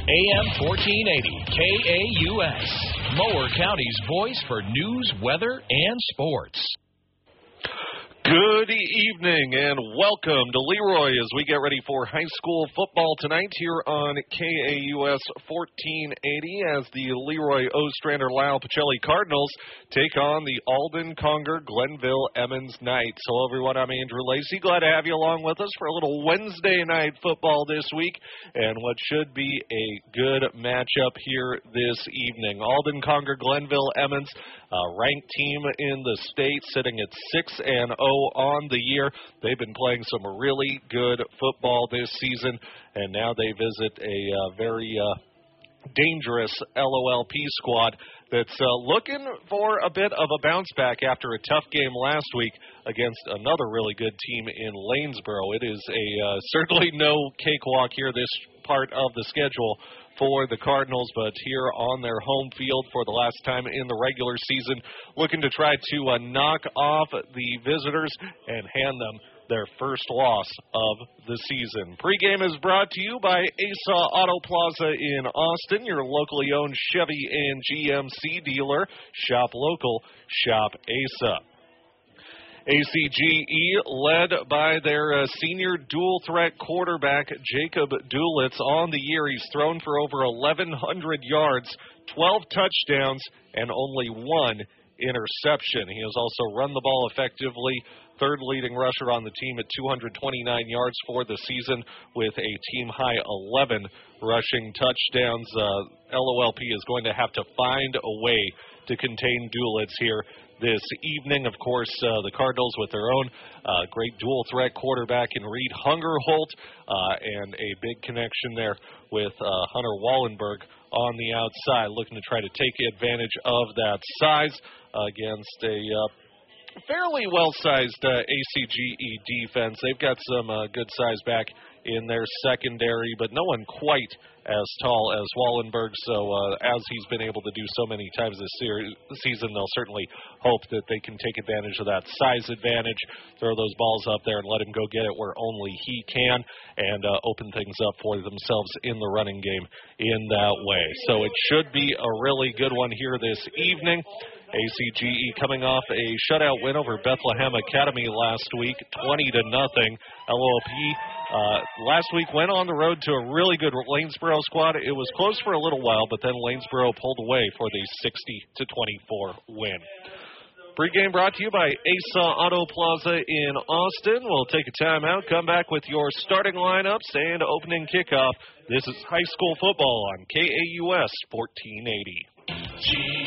AM 1480, KAUS, Mower County's voice for news, weather, and sports. Good evening and welcome to Leroy as we get ready for high school football tonight here on KAUS 1480 as the Leroy Ostrander-Lyle Pacelli Cardinals take on the Alden Conger Glenville Emmons Knights. Hello everyone, I'm Andrew Lacey. Glad to have you along with us for a little Wednesday night football this week and what should be a good matchup here this evening. Alden Conger Glenville Emmons, ranked team in the state, sitting at 6-0 on the year. They've been playing some really good football this season, and now they visit a very dangerous LOLP squad that's looking for a bit of a bounce back after a tough game last week against another really good team in Lanesboro. It is certainly no cakewalk here this part of the schedule for the Cardinals, but here on their home field for the last time in the regular season, looking to try to knock off the visitors and hand them their first loss of the season. Pre-game is brought to you by Asa Auto Plaza in Austin, your locally owned Chevy and GMC dealer. Shop local, shop Asa. ACGE led by their senior dual-threat quarterback, Jacob Dulitz. On the year, he's thrown for over 1,100 yards, 12 touchdowns, and only one interception. He has also run the ball effectively, third leading rusher on the team at 229 yards for the season with a team-high 11 rushing touchdowns. LOLP is going to have to find a way to contain Dulitz here this evening. Of course, the Cardinals with their own great dual-threat quarterback in Reed Hungerholt and a big connection there with Hunter Wallenberg on the outside, looking to try to take advantage of that size against a fairly well-sized ACGE defense. They've got some good size back in their secondary, but no one quite as tall as Wallenberg, so as he's been able to do so many times this season, they'll certainly hope that they can take advantage of that size advantage, throw those balls up there and let him go get it where only he can, and open things up for themselves in the running game in that way. So it should be a really good one here this evening. ACGE coming off a shutout win over Bethlehem Academy last week, 20-0. LOLP last week went on the road to a really good Lanesboro squad. It was close for a little while, but then Lanesboro pulled away for the 60-24 win. Pre-game brought to you by Asa Auto Plaza in Austin. We'll take a timeout, come back with your starting lineups and opening kickoff. This is high school football on KAUS 1480.